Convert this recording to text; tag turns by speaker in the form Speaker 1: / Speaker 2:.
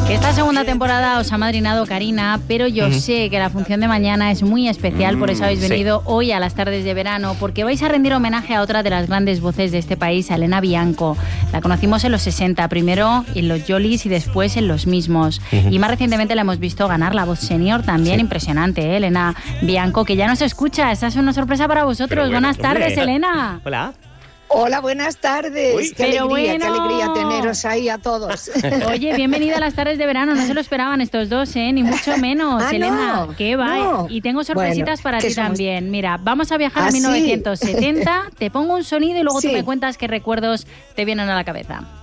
Speaker 1: Esta segunda temporada os ha madrinado Karina, pero yo sé que la función de mañana es muy especial, por eso habéis venido hoy a las tardes de verano, porque vais a rendir homenaje a otra de las grandes voces de este país, a Elena Bianco. La conocimos en los 60, primero en los Yolis y después en los mismos. Y más recientemente la hemos visto ganar la voz senior también, impresionante, ¿eh? Elena Bianco, que ya nos escucha. Esta es una sorpresa para vosotros. Buenas tardes, Elena.
Speaker 2: Hola.
Speaker 3: Hola, buenas tardes.
Speaker 1: Uy,
Speaker 3: qué alegría teneros ahí a todos.
Speaker 1: Oye, bienvenida a las tardes de verano. No se lo esperaban estos dos, ni mucho menos. Elena, ¿qué va?
Speaker 3: No.
Speaker 1: Y tengo sorpresitas para ti también. Mira, vamos a viajar a
Speaker 3: ¿Ah,
Speaker 1: 1970. Te pongo un sonido y luego tú
Speaker 3: Sí.
Speaker 1: me cuentas qué recuerdos te vienen a la cabeza.